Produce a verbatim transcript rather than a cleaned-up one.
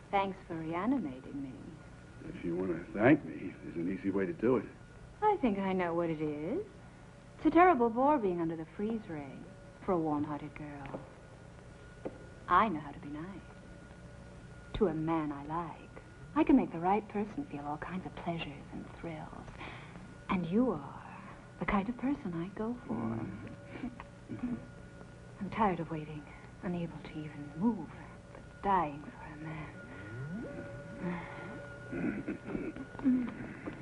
Thanks for reanimating me. If you want to thank me, there's an easy way to do it. I think I know what it is. It's a terrible bore being under the freeze ray for a warm-hearted girl. I know how to be nice. To a man I like. I can make the right person feel all kinds of pleasures and thrills. And you are the kind of person I go for. Mm. I'm tired of waiting, unable to even move, but dying for a man.